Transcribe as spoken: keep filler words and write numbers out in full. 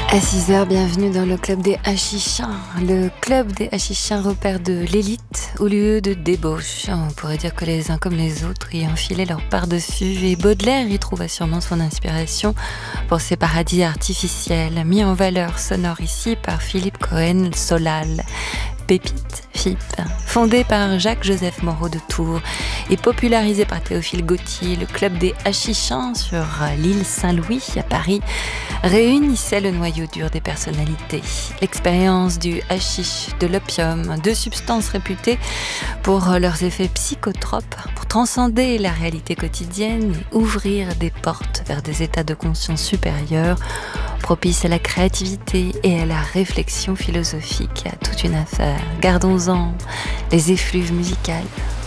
À six heures, bienvenue dans le club des hachichins. Le club des hachichins, repère de l'élite au lieu de débauche. On pourrait dire que les uns comme les autres y enfilaient leur par-dessus. Et Baudelaire y trouva sûrement son inspiration pour ces paradis artificiels, mis en valeur sonore ici par Philippe Cohen Solal. Pépite, F I P, fondé par Jacques-Joseph Moreau de Tours et popularisé par Théophile Gautier, le club des hachichins sur l'île Saint-Louis à Paris réunissait le noyau dur des personnalités. L'expérience du hashish, de l'opium, deux substances réputées pour leurs effets psychotropes, pour transcender la réalité quotidienne et ouvrir des portes vers des états de conscience supérieurs, propice à la créativité et à la réflexion philosophique, à toute une affaire. Gardons-en les effluves musicales.